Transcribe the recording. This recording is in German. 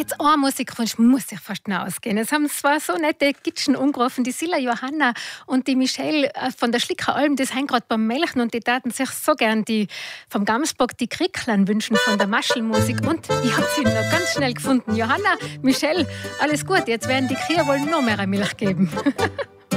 jetzt ein Musikwunsch muss ich fast noch ausgehen. Es haben zwar so nette Gitschen umgerufen, die Silla Johanna und die Michelle von der Schlickeralm, die sind gerade beim Melchen und die taten sich so gern die vom Gamsbock die Kricklein wünschen von der Maschelmusik. Und ich habe sie noch ganz schnell gefunden. Johanna, Michelle, alles gut, jetzt werden die Kühe wohl noch mehr Milch geben.